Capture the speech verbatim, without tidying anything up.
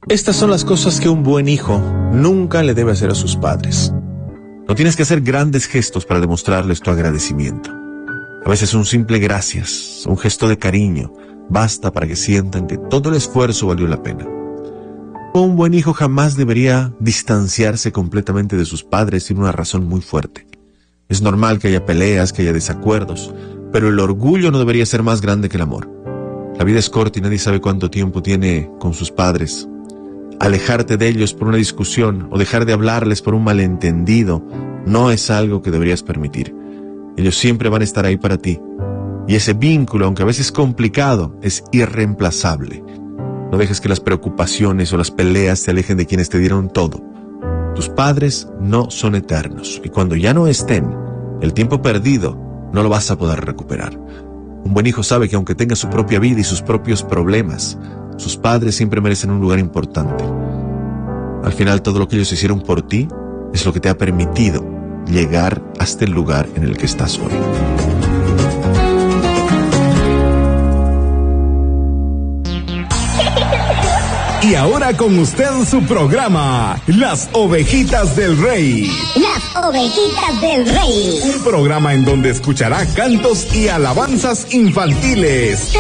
Estas son las cosas que un buen hijo nunca le debe hacer a sus padres. No tienes que hacer grandes gestos para demostrarles tu agradecimiento. A veces un simple gracias, un gesto de cariño, basta para que sientan que todo el esfuerzo valió la pena. Un buen hijo jamás debería distanciarse completamente de sus padres sin una razón muy fuerte. Es normal que haya peleas, que haya desacuerdos, pero el orgullo no debería ser más grande que el amor. La vida es corta y nadie sabe cuánto tiempo tiene con sus padres. Alejarte de ellos por una discusión o dejar de hablarles por un malentendido no es algo que deberías permitir. Ellos siempre van a estar ahí para ti. Y ese vínculo, aunque a veces complicado, es irreemplazable. No dejes que las preocupaciones o las peleas te alejen de quienes te dieron todo. Tus padres no son eternos y cuando ya no estén, el tiempo perdido no lo vas a poder recuperar. Un buen hijo sabe que aunque tenga su propia vida y sus propios problemas, sus padres siempre merecen un lugar importante. Al final, todo lo que ellos hicieron por ti es lo que te ha permitido llegar hasta el lugar en el que estás hoy. Y ahora con usted su programa, Las Ovejitas del Rey. Las Ovejitas del Rey. Un programa en donde escuchará cantos y alabanzas infantiles.